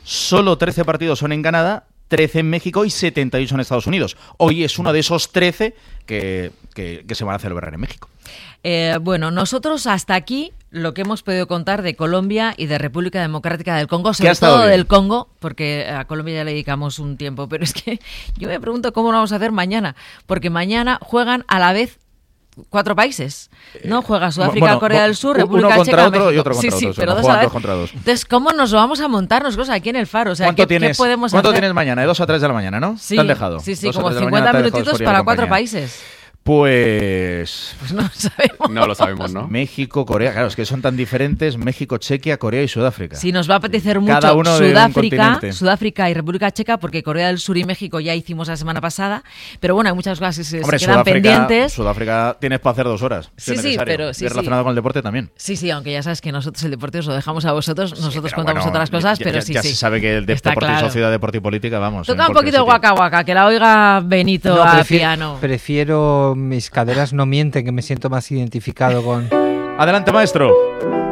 solo 13 partidos son en Canadá, 13 en México y 78 en Estados Unidos. Hoy es uno de esos 13 que se van a celebrar en México. Bueno, nosotros hasta aquí lo que hemos podido contar de Colombia y de República Democrática del Congo, sobre todo del Congo, porque a Colombia ya le dedicamos un tiempo, pero es que yo me pregunto cómo lo vamos a hacer mañana, porque mañana juegan a la vez 4 países, ¿no? Juega Sudáfrica, Corea del Sur, República Checa, otro, México. Y otro contra otro, pero 2 a la vez. Contra 2. Entonces, ¿cómo nos lo vamos a montar nosotros aquí en el Faro? O sea, ¿qué podemos hacer? ¿Cuánto tienes mañana? De 2 a 3 de la mañana, ¿no? Sí, ¿te han dejado? Sí, como 50 minutitos para 4 países. Pues no lo sabemos. No lo sabemos, ¿no? México, Corea, claro, es que son tan diferentes. México, Chequia, Corea y Sudáfrica. Sí, nos va a apetecer mucho cada uno Sudáfrica y República Checa, porque Corea del Sur y México ya hicimos la semana pasada. Pero bueno, hay muchas cosas que se quedan pendientes. Sudáfrica tienes para hacer 2 horas. Sí, pero y relacionado con el deporte también. Sí, aunque ya sabes que nosotros el deporte os lo dejamos a vosotros. Nosotros contamos otras cosas, pero ya se sabe que el deporte y sociedad, deporte y política, vamos. Toca un poquito Waka Waka, que la oiga Benito a piano. Prefiero mis caderas no mienten, que me siento más identificado con... Adelante, maestro.